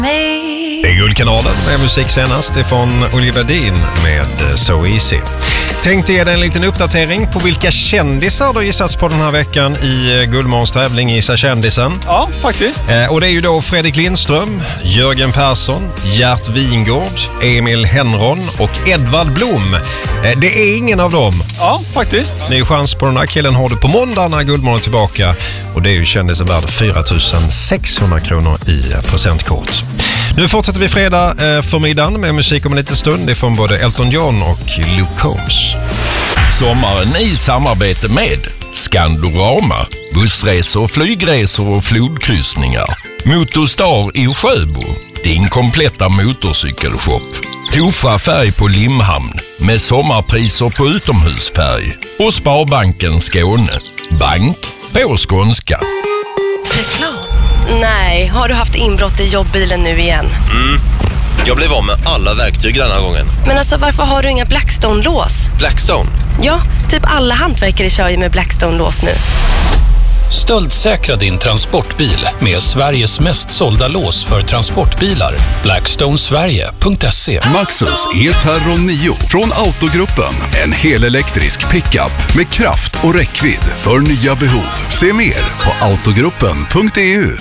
Det är Guldkanalen med musik senast ifrån Oliver Dean med So Easy. Tänkte ge dig en liten uppdatering på vilka kändisar du gissats på den här veckan i Guldmorgons tävling Gissa kändisen. Ja, faktiskt. Och det är ju då Fredrik Lindström, Jörgen Persson, Gert Wingård, Emil Henron och Edvard Blom. Det är ingen av dem. Ja, faktiskt. Ny chans på den här killen har du på måndag när Guldmorgon är tillbaka. Och det är ju kändisen värd 4 600 kronor i presentkort. Nu fortsätter vi fredag förmiddagen med musik om en liten stund ifrån både Elton John och Luke Combs. Sommaren i samarbete med Skandorama, bussresor, flygresor och flodkryssningar. Motorstar i Sjöbo, din kompletta motorcykelshop. Tofa färg på Limhamn med sommarpriser på utomhusfärg. Och Sparbanken Skåne, bank på skånska. Reklam. Nej, har du haft inbrott i jobbbilen nu igen? Jag blev av med alla verktyg den här gången. Men alltså, varför har du inga Blackstone-lås? Blackstone? Ja, typ alla hantverkare kör ju med Blackstone-lås nu. Stöldsäkra din transportbil med Sveriges mest sålda lås för transportbilar. Blackstonesverige.se. Maxus E-Terro 9 från Autogruppen. En helelektrisk pickup med kraft och räckvidd för nya behov. Se mer på autogruppen.eu.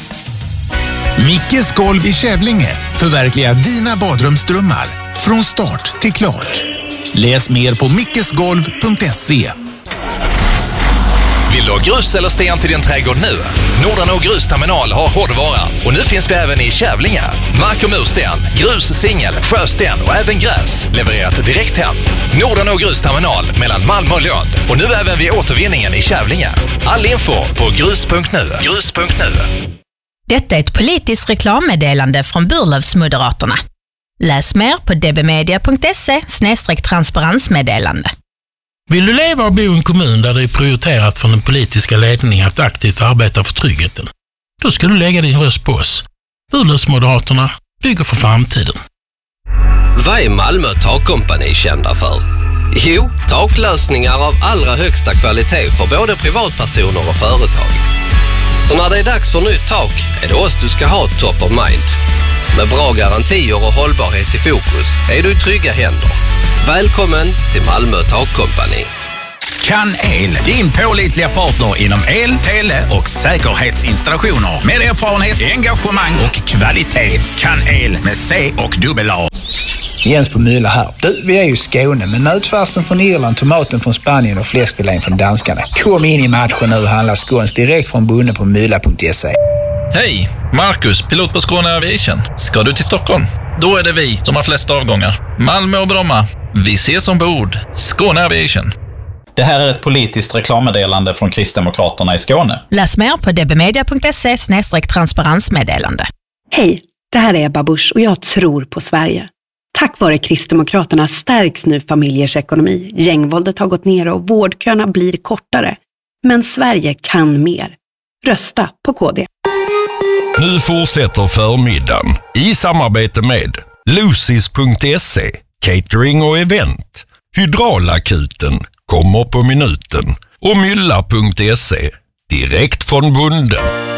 Mickes golv i Kävlinge förverkligar dina badrumsdrömmar från start till klart. Läs mer på mickesgolv.se. Vill du ha grus eller sten till din trädgård nu? Nordan och Grusterminal har hårdvara och nu finns vi även i Kävlinge. Mark- och mursten, grus, singel, sjösten och även gräs levererat direkt hem. Nordan och Grusterminal mellan Malmö och Lund och nu även vid återvinningen i Kävlinge. All info på grus.nu. Grus.nu. Detta är ett politiskt reklammeddelande från Burlövsmoderaterna. Läs mer på dbmedia.se/transparensmeddelande. Vill du leva och bo i en kommun där det är prioriterat från den politiska ledningen att aktivt arbeta för tryggheten? Då ska du lägga din röst på oss. Burlövsmoderaterna bygger för framtiden. Vad är Malmö takkompani kända för? Jo, taklösningar av allra högsta kvalitet för både privatpersoner och företag. Så när det är dags för nytt tak är det oss du ska ha top of mind. Med bra garantier och hållbarhet i fokus är du i trygga händer. Välkommen till Malmö takkompani. Kan El, din pålitliga partner inom el, tele och säkerhetsinstallationer. Med erfarenhet, engagemang och kvalitet. Kan El med C och AA. Jens på Mylla här. Du, vi är ju i Skåne, men nötfärsen från Irland, tomaten från Spanien och fläskfilén från danskarna. Kom in i matchen nu och handla skåns direkt från bonden på mylla.se. Hej, Marcus, pilot på Skåne Aviation. Ska du till Stockholm? Då är det vi som har flest avgångar. Malmö och Bromma. Vi ses ombord. Skåne Aviation. Det här är ett politiskt reklammeddelande från Kristdemokraterna i Skåne. Läs mer på dbmedia.se/transparensmeddelande. Hej, det här är Ebba Busch och jag tror på Sverige. Tack vare Kristdemokraterna stärks nu familjers ekonomi. Gängvåldet har gått ner och vårdköerna blir kortare. Men Sverige kan mer. Rösta på KD. Nu fortsätter förmiddagen i samarbete med Lucis.se, catering och event. Hydraulakuten kommer på minuten och Mylla.se, direkt från bonden.